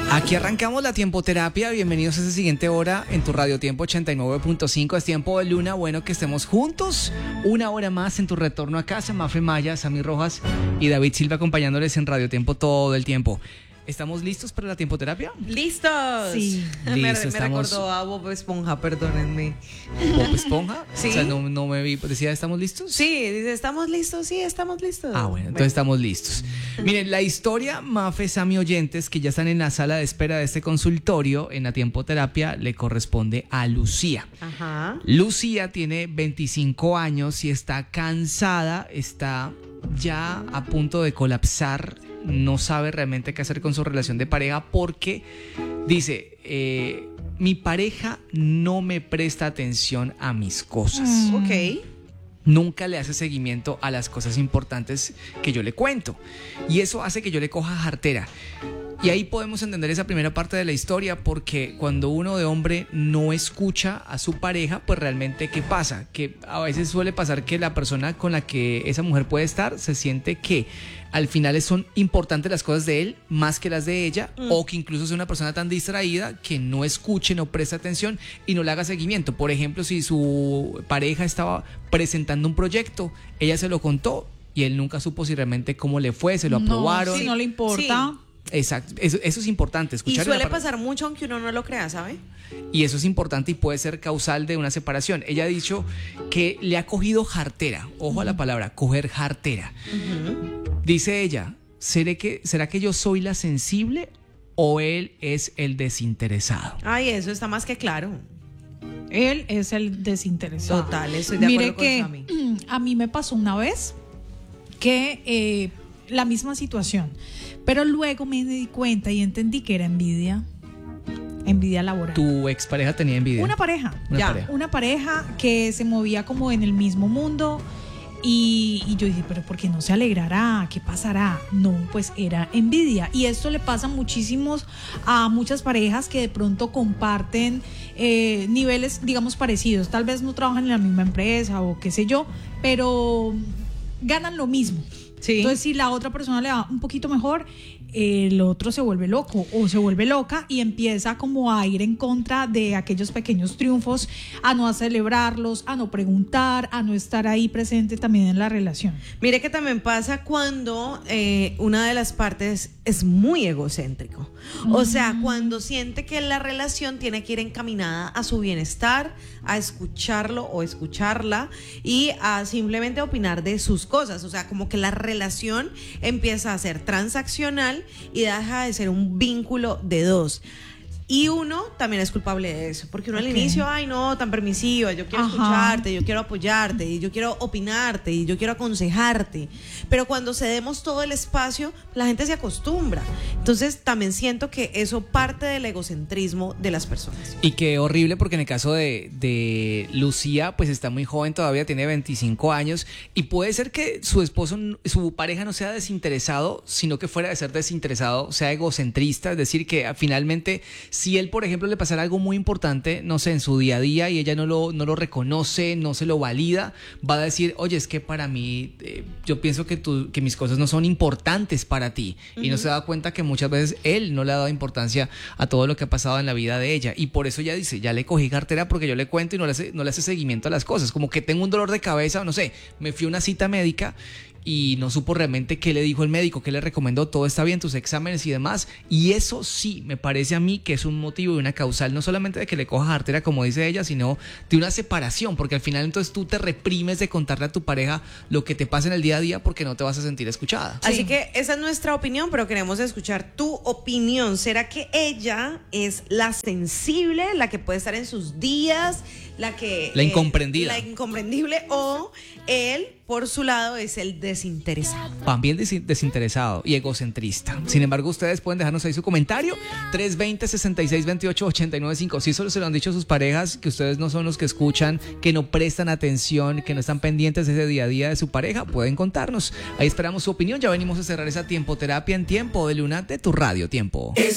Aquí arrancamos la tiempoterapia. Bienvenidos a esta siguiente hora en tu Radio Tiempo 89.5. Es tiempo de luna. Bueno, que estemos juntos una hora más en tu retorno a casa. Mafe Maya, Sammy Rojas y David Silva acompañándoles en Radio Tiempo todo el tiempo. ¿Estamos listos para la tiempoterapia? ¡Listos! Sí. Me recordó a Bob Esponja, perdónenme. ¿Bob Esponja? Sí. O sea, no me vi. Decía, ¿estamos listos? Sí, dice, ¿estamos listos? Sí, estamos listos. Ah, bueno, entonces estamos listos. Miren, la historia, Mafe, Sammy, oyentes que ya están en la sala de espera de este consultorio en la tiempoterapia, le corresponde a Lucía. Ajá. Lucía tiene 25 años y está cansada, está ya a punto de colapsar. No sabe realmente qué hacer con su relación de pareja porque dice, mi pareja no me presta atención a mis cosas. Ok. Nunca le hace seguimiento a las cosas importantes que yo le cuento. Y eso hace que yo le coja jartera. Y ahí podemos entender esa primera parte de la historia, porque cuando uno de hombre no escucha a su pareja, pues realmente ¿qué pasa? Que a veces suele pasar que la persona con la que esa mujer puede estar se siente que al final son importantes las cosas de él más que las de ella, o que incluso es una persona tan distraída que no escuche, no preste atención y no le haga seguimiento. Por ejemplo, si su pareja estaba presentando un proyecto, ella se lo contó y él nunca supo si realmente cómo le fue, se lo aprobaron. No, si no le importa. Sí. Exacto, eso es importante. Y suele pasar mucho aunque uno no lo crea, ¿sabe? Y eso es importante y puede ser causal de una separación. Ella ha dicho que le ha cogido jartera. Ojo a la palabra, coger jartera. Dice ella, ¿será que yo soy la sensible o él es el desinteresado? Ay, eso está más que claro. Él es el desinteresado. Total, estoy de acuerdo Mire que con Sammy. a mí me pasó una vez que la misma situación, pero luego me di cuenta y entendí que era envidia laboral. ¿Tu expareja tenía envidia? Una pareja que se movía como en el mismo mundo. Y yo dije, pero ¿por qué no se alegrará? ¿Qué pasará? No, pues era envidia. Y esto le pasa a muchas parejas que de pronto comparten niveles, digamos, parecidos. Tal vez no trabajan en la misma empresa o qué sé yo, pero ganan lo mismo. Sí. Entonces, si la otra persona le va un poquito mejor, el otro se vuelve loco o se vuelve loca y empieza como a ir en contra de aquellos pequeños triunfos, a no celebrarlos, a no preguntar, a no estar ahí presente también en la relación. Mire que también pasa cuando una de las partes es muy egocéntrico. O sea, cuando siente que la relación tiene que ir encaminada a su bienestar, a escucharlo o escucharla y a simplemente opinar de sus cosas. O sea, como que la relación empieza a ser transaccional y deja de ser un vínculo de dos. Y uno también es culpable de eso, porque uno al inicio, ay no, tan permisiva, yo quiero escucharte, yo quiero apoyarte, y yo quiero opinarte, y yo quiero aconsejarte. Pero cuando cedemos todo el espacio, la gente se acostumbra. Entonces también siento que eso parte del egocentrismo de las personas. Y qué horrible, porque en el caso de Lucía, pues está muy joven todavía, tiene 25 años, y puede ser que su esposo, su pareja no sea desinteresado, sino que fuera de ser desinteresado, sea egocentrista, es decir, que finalmente, si él, por ejemplo, le pasara algo muy importante, no sé, en su día a día y ella no lo reconoce, no se lo valida, va a decir, oye, es que para mí, yo pienso que mis cosas no son importantes para ti. Y no se da cuenta que muchas veces él no le ha dado importancia a todo lo que ha pasado en la vida de ella. Y por eso ella dice, ya le cogí cartera porque yo le cuento y no le hace seguimiento a las cosas. Como que tengo un dolor de cabeza, no sé, me fui a una cita médica y no supo realmente qué le dijo el médico, qué le recomendó, todo está bien, tus exámenes y demás. Y eso sí, me parece a mí que es un motivo y una causal, no solamente de que le coja jartera, como dice ella, sino de una separación, porque al final entonces tú te reprimes de contarle a tu pareja lo que te pasa en el día a día porque no te vas a sentir escuchada. Así que esa es nuestra opinión, pero queremos escuchar tu opinión. ¿Será que ella es la sensible, la que puede estar en sus días, la incomprendida, la incomprendible, o él, por su lado, es el desinteresado? También desinteresado y egocentrista. Sin embargo, ustedes pueden dejarnos ahí su comentario. 320-6628-895. Si solo se lo han dicho a sus parejas, que ustedes no son los que escuchan, que no prestan atención, que no están pendientes de ese día a día de su pareja, pueden contarnos. Ahí esperamos su opinión. Ya venimos a cerrar esa tiempoterapia en Tiempo de Luna de tu Radio Tiempo.